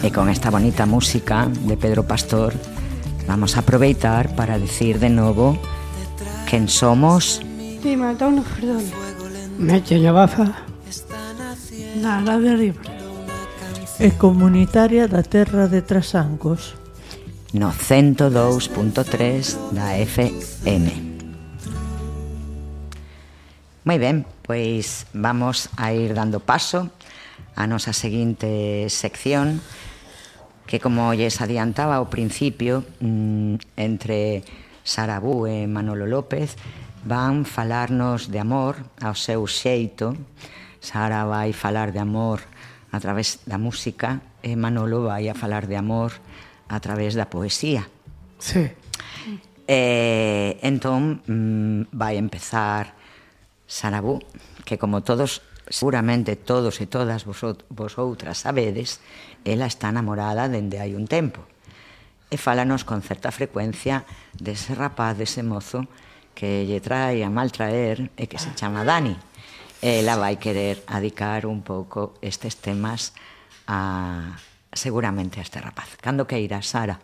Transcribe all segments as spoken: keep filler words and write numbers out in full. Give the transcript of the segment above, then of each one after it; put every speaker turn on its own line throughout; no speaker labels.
Y con esta bonita música de Pedro Pastor vamos a aproveitar para decir de novo quen somos.
Di Matón Perdón. Meche Baza. Na Radio Libre.
E comunitaria da terra de Trasancos.
No ciento dous punto tres da F M. Moi ben, pois vamos a ir dando paso a nosa seguinte sección, que como lles adiantaba ao principio, entre Sara Bú e Manolo López van falarnos de amor ao seu xeito. Sara vai falar de amor a través da música e Manolo vai a falar de amor a través da poesía.
Sí.
E entón vai empezar Sara Bú, que como todos, seguramente todos e todas vosotras sabedes, ela está namorada dende hai un tempo e fálanos con certa frecuencia dese rapaz, dese mozo que lle trae a maltraer e que se chama Dani. Ela vai querer adicar un pouco estes temas a, seguramente a este rapaz. Cando que irá, Sara?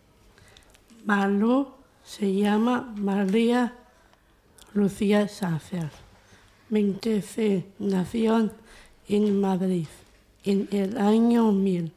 Malú se llama María Lucía Sácer. veinte nació en Madrid en el año mil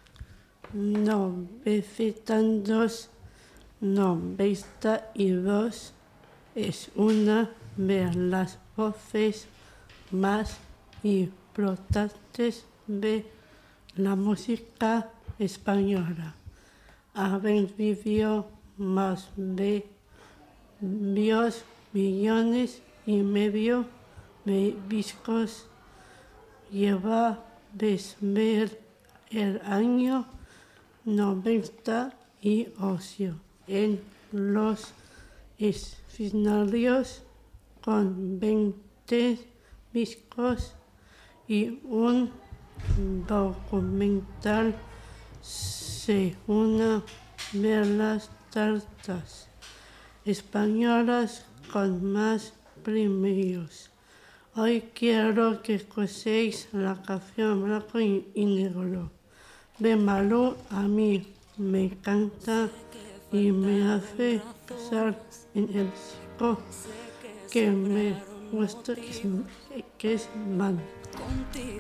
novecientos noventa y dos. Es una de las voces más importantes de la música española. Ha vendido más de dos millones y medio de discos. Lleva desde el año noventa y ocho en los escenarios con veinte discos y un documental. Se una de las tartas españolas con más premios. Hoy quiero que escuchéis la canción Blanco y Negro de Malú. A mí me encanta y me hace pensar en el chico que me gusta, que es, que es Man.